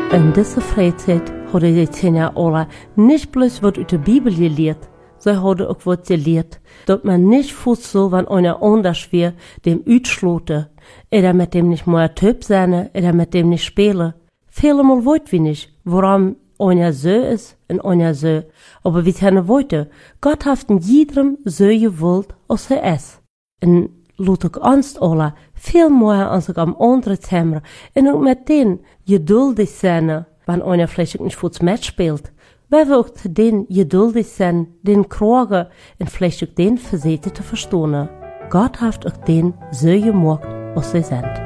In dieser Freizeit hadden die 10 Jahre alle nicht bloß was aus der Bibel gelehrt, sie hadden auch was gelehrt, dass man nicht fuß so, wenn einer anders wär, dem utschloten, oder mit dem nicht mehr Typ sein, oder mit dem nicht spielen. Viele mal wollt wir nicht, warum einer so ist und einer so. Aber wir können wollen, Gott hat in jedem so gewollt, als er ist. Und laat ik ons alle veel meer als ik am andere Zimmer und auch mit denen geduldig sein, wenn einer vielleicht nicht für das Match spielt. Weil wir auch zu denen geduldig sein, den kragen und vielleicht auch den Versäte zu verstehen. Gott hat auch den so gemacht, was sie sind.